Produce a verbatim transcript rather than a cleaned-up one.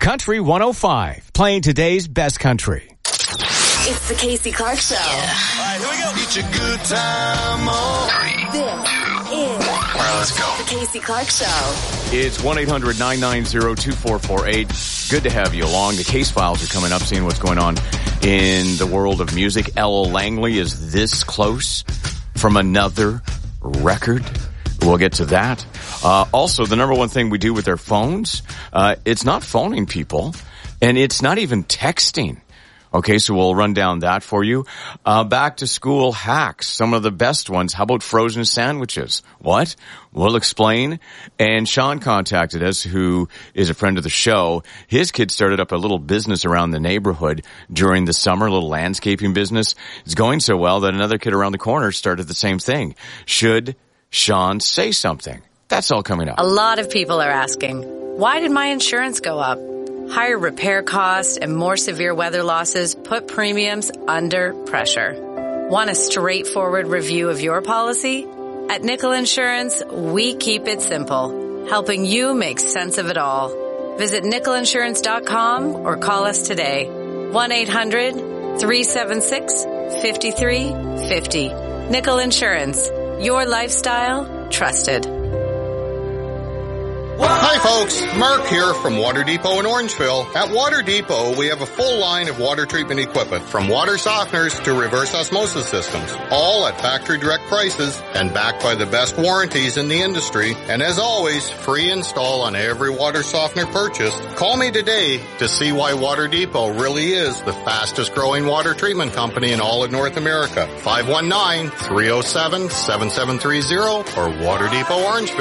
Country one oh five, playing today's best country. It's the Casey Clark Show. Yeah. All right, here we go. Get your good time on. Three, this is All right, let's go. the Casey Clark Show. It's one eight hundred nine nine zero two four four eight. Good to have you along. The case files are coming up, seeing what's going on in the world of music. Ella Langley is this close from another record. We'll get to that. Uh, also, the number one thing we do with our phones, uh, it's not phoning people, and it's not even texting. Okay, so we'll run down that for you. Uh, back to school hacks, some of the best ones. How about frozen sandwiches? What? We'll explain. And Sean contacted us, who is a friend of the show. His kid started up a little business around the neighborhood during the summer, a little landscaping business. It's going so well that another kid around the corner started the same thing. Should Sean say something? That's all coming up. A lot of people are asking, why did my insurance go up? Higher repair costs and more severe weather losses put premiums under pressure. Want a straightforward review of your policy? At Nickel Insurance, we keep it simple, helping you make sense of it all. Visit nickel insurance dot com or call us today. one eight hundred three seven six five three five zero. Nickel Insurance. Your lifestyle, trusted. Hi folks, Mark here from Water Depot in Orangeville. At Water Depot, we have a full line of water treatment equipment, from water softeners to reverse osmosis systems, all at factory direct prices and backed by the best warranties in the industry. And as always, free install on every water softener purchase. Call me today to see why Water Depot really is the fastest growing water treatment company in all of North America. five one nine, three oh seven, seven seven three zero or Water Depot Orangeville.